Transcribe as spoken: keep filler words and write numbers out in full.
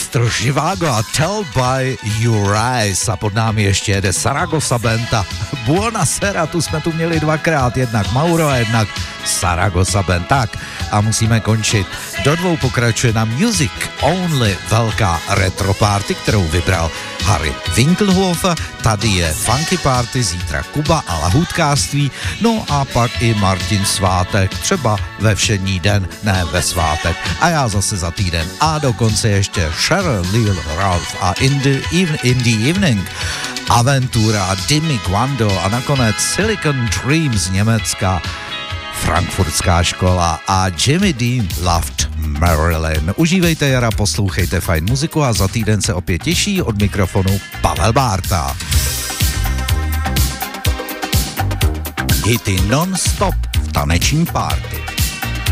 Orchestr Živágo a Tell by Your Eyes a pod námi ještě jede Saragossa Band a Buonasera, tu jsme tu měli dvakrát, jednak Mauro a jednak Saragossa Band. Tak a musíme končit. Do dvou pokračuje na Music Only velká retro party, kterou vybral Harry Winkelhofer. Tady je Funky Party, zítra Kuba a lahůdkářství, no a pak i Martin Svátek, třeba ve všední den, ne ve svátek. A já zase za týden. A dokonce ještě Cheryl, Lil, Ralph a In the, even, in the Evening, Aventura, Dimmy Guando a nakonec Silicon Dream z Německa, Frankfurtská škola a Jimmy Dean Loved Marilyn. Užívejte jara, poslouchejte fajn muziku a za týden se opět těší od mikrofonu Pavel Bárta. Hity non-stop v taneční party.